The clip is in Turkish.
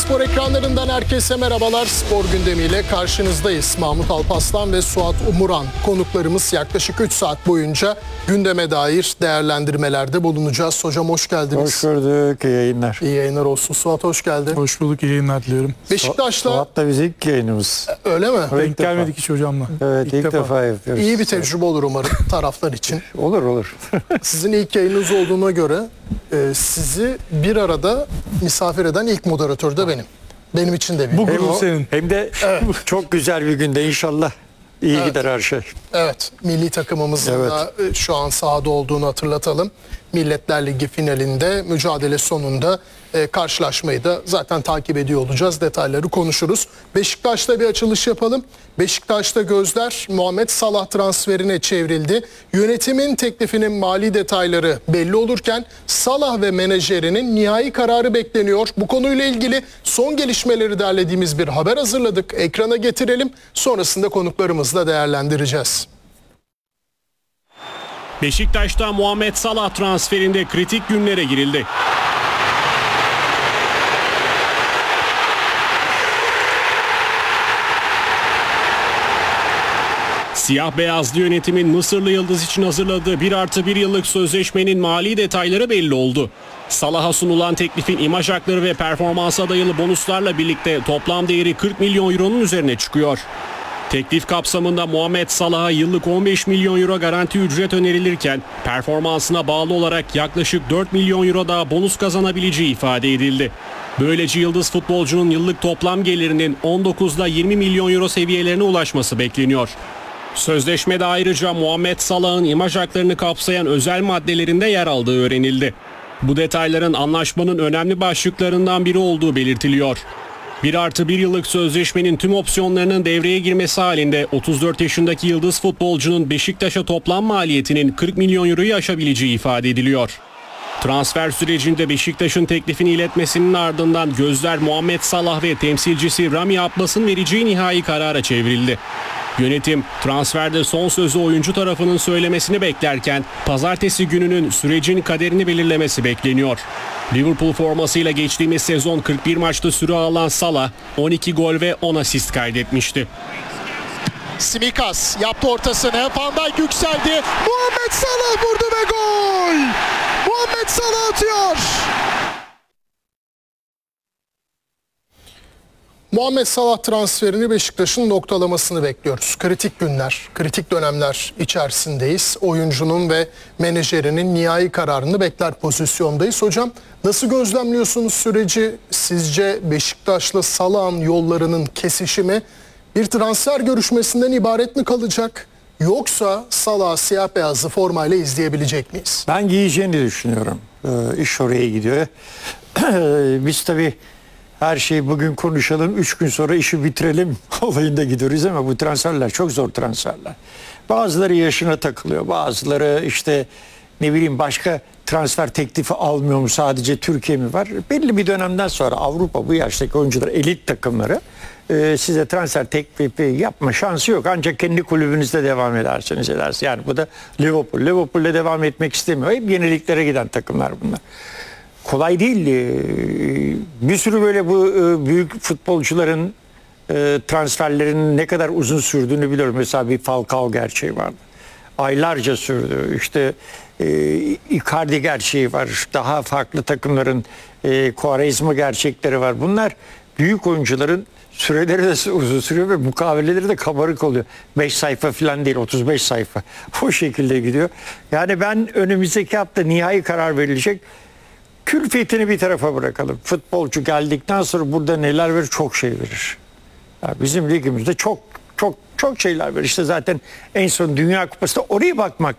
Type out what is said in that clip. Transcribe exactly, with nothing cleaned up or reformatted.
Spor ekranlarından herkese merhabalar. Spor gündemiyle karşınızdayız. Mahmut Alparslan ve Suat Umuran konuklarımız. Yaklaşık üç saat boyunca gündeme dair değerlendirmelerde bulunacağız. Hocam hoş geldiniz. Hoş gördük. İyi yayınlar. İyi yayınlar olsun. Suat hoş geldin. Hoş bulduk. İyi yayınlar diliyorum. Beşiktaş'la... Suat da bizim ilk yayınımız. Öyle mi? Denk gelmedik hiç hocamla. Evet ilk, ilk defa. defa yapıyoruz. İyi bir tecrübe olur umarım taraflar için. Olur olur. Sizin ilk yayınınız olduğuna göre e, sizi bir arada misafir eden ilk moderatör de benim. Benim için de bir. Bu Hem, gurur o, senin. hem de evet. Çok güzel bir günde inşallah iyi Evet. gider her şey. Evet, milli takımımızın Evet. da şu an sahada olduğunu hatırlatalım. Milletler Ligi finalinde mücadele sonunda e, karşılaşmayı da zaten takip ediyor olacağız. Detayları konuşuruz. Beşiktaş'ta bir açılış yapalım. Beşiktaş'ta gözler Muhammed Salah transferine çevrildi. Yönetimin teklifinin mali detayları belli olurken Salah ve menajerinin nihai kararı bekleniyor. Bu konuyla ilgili son gelişmeleri derlediğimiz bir haber hazırladık. Ekrana getirelim. Sonrasında konuklarımızla değerlendireceğiz. Beşiktaş'ta Muhammed Salah transferinde kritik günlere girildi. Siyah beyazlı yönetimin Mısırlı Yıldız için hazırladığı bir artı bir yıllık sözleşmenin mali detayları belli oldu. Salah'a sunulan teklifin imaj hakları ve performansa dayalı bonuslarla birlikte toplam değeri kırk milyon euronun üzerine çıkıyor. Teklif kapsamında Muhammed Salah'a yıllık on beş milyon euro garanti ücret önerilirken performansına bağlı olarak yaklaşık dört milyon euro daha bonus kazanabileceği ifade edildi. Böylece yıldız futbolcunun yıllık toplam gelirinin on dokuz ile yirmi milyon euro seviyelerine ulaşması bekleniyor. Sözleşmede ayrıca Muhammed Salah'ın imaj haklarını kapsayan özel maddelerinde yer aldığı öğrenildi. Bu detayların anlaşmanın önemli başlıklarından biri olduğu belirtiliyor. bir artı bir yıllık sözleşmenin tüm opsiyonlarının devreye girmesi halinde otuz dört yaşındaki yıldız futbolcunun Beşiktaş'a toplam maliyetinin kırk milyon euroyu aşabileceği ifade ediliyor. Transfer sürecinde Beşiktaş'ın teklifini iletmesinin ardından gözler Muhammed Salah ve temsilcisi Rami Abbas'ın vereceği nihai karara çevrildi. Yönetim transferde son sözü oyuncu tarafının söylemesini beklerken pazartesi gününün sürecin kaderini belirlemesi bekleniyor. Liverpool formasıyla geçtiğimiz sezon kırk bir maçta süre alan Salah on iki gol ve on asist kaydetmişti. Simikas yaptı ortasını. Van Dijk yükseldi. Muhammed Salah vurdu ve gol! Muhammed Salah atıyor. Muhammed Salah transferini Beşiktaş'ın noktalamasını bekliyoruz. Kritik günler, kritik dönemler içerisindeyiz. Oyuncunun ve menajerinin nihai kararını bekler pozisyondayız. Hocam nasıl gözlemliyorsunuz süreci? Sizce Beşiktaş'la Salah'ın yollarının kesişimi bir transfer görüşmesinden ibaret mi kalacak? Yoksa Salah siyah beyazlı formayla izleyebilecek miyiz? Ben giyeceğini düşünüyorum. Ee, iş oraya gidiyor. Biz tabii her şeyi bugün konuşalım, üç gün sonra işi bitirelim olayında gidiyoruz ama bu transferler çok zor transferler. Bazıları yaşına takılıyor, bazıları işte ne bileyim başka transfer teklifi almıyor mu, sadece Türkiye mi var? Belli bir dönemden sonra Avrupa bu yaştaki oyuncular, elit takımları e, size transfer teklifi yapma şansı yok. Ancak kendi kulübünüzde devam edersiniz edersiniz. Yani bu da Liverpool. Liverpool'le devam etmek istemiyor. Hep yeniliklere giden takımlar bunlar. Kolay değil. Bir sürü böyle bu büyük futbolcuların transferlerinin ne kadar uzun sürdüğünü biliyorum. Mesela bir Falcao gerçeği vardı. Aylarca sürdü. İşte Icardi gerçeği var. Daha farklı takımların Quaresma gerçekleri var. Bunlar büyük oyuncuların süreleri de uzun sürüyor ve mukaveleleri de kabarık oluyor. beş sayfa falan değil, otuz beş sayfa. O şekilde gidiyor. Yani ben önümüzdeki hafta nihai karar verilecek. Külfetini bir tarafa bırakalım. Futbolcu geldikten sonra burada neler verir? Çok şey verir. Yani bizim ligimizde çok çok çok şeyler verir. İşte zaten en son Dünya Kupası'da oraya bakmak